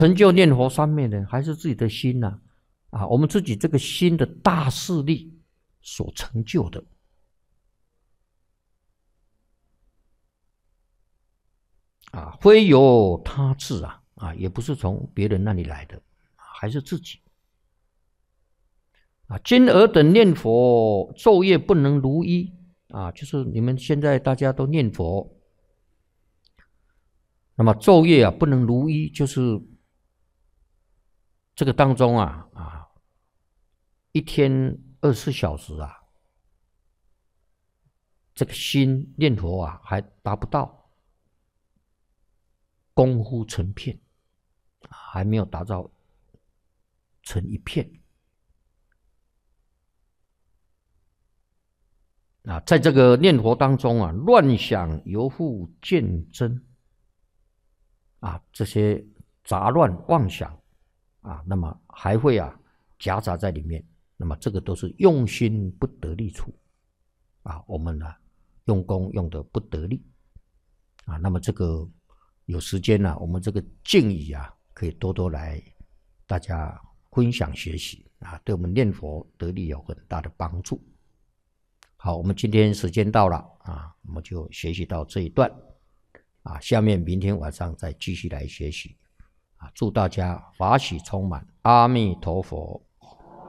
成就念佛三昧的还是自己的心呐、我们自己这个心的大势力所成就的。非由他治也不是从别人那里来的，还是自己。今尔等念佛昼夜不能如一就是你们现在大家都念佛，那么昼夜不能如一，就是这个当中一天24小时这个心念佛还达不到功夫成片，还没有达到成一片。在这个念佛当中乱想由复见真这些杂乱妄想那么还会夹杂在里面，那么这个都是用心不得力处我们用功用得不得力那么这个有时间我们这个敬语可以多多来大家分享学习对我们念佛得力有很大的帮助。好，我们今天时间到了我们就学习到这一段下面明天晚上再继续来学习祝大家法喜充满，阿弥陀佛。